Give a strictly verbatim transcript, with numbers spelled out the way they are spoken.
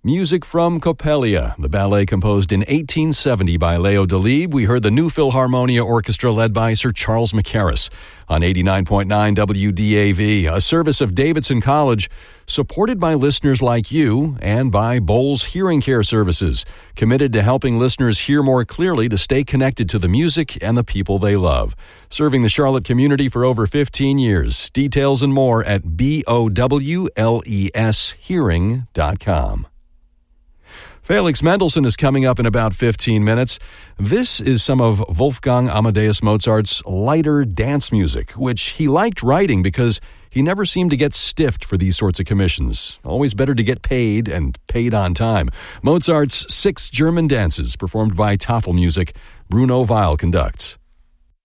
Music from Coppelia, the ballet composed in eighteen seventy by Leo Delibes. We heard the New Philharmonia Orchestra led by Sir Charles Mackerras on eighty-nine point nine W D A V, a service of Davidson College, supported by listeners like you and by Bowles Hearing Care Services, committed to helping listeners hear more clearly to stay connected to the music and the people they love. Serving the Charlotte community for over fifteen years. Details and more at B O W L E S hearing dot com. Felix Mendelssohn is coming up in about fifteen minutes. This is some of Wolfgang Amadeus Mozart's lighter dance music, which he liked writing because he never seemed to get stiffed for these sorts of commissions. Always better to get paid, and paid on time. Mozart's Six German Dances, performed by Tafelmusik. Bruno Weil conducts.